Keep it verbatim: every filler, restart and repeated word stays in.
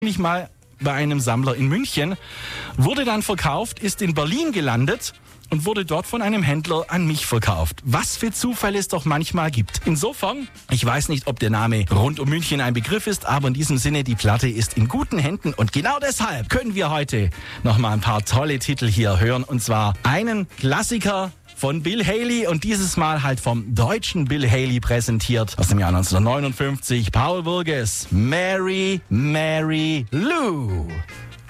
Mich mal bei einem Sammler in München, wurde dann verkauft, ist in Berlin gelandet und wurde dort von einem Händler an mich verkauft. Was für Zufälle es doch manchmal gibt. Insofern, ich weiß nicht, ob der Name rund um München ein Begriff ist, aber in diesem Sinne, die Platte ist in guten Händen und genau deshalb können wir heute noch mal ein paar tolle Titel hier hören, und zwar einen Klassiker von Bill Haley und dieses Mal halt vom deutschen Bill Haley präsentiert aus dem Jahr neunzehnhundertneunundfünfzig. Paul Burges, Mary, Mary Lou.